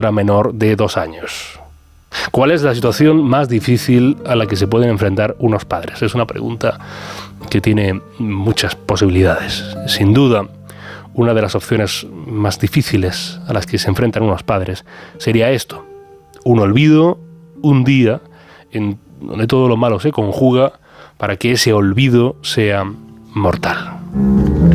menor de 2 años. ¿Cuál es la situación más difícil a la que se pueden enfrentar unos padres? Es una pregunta que tiene muchas posibilidades. Sin duda, una de las opciones más difíciles a las que se enfrentan unos padres sería esto: un olvido, un día en donde todo lo malo se conjuga para que ese olvido sea mortal.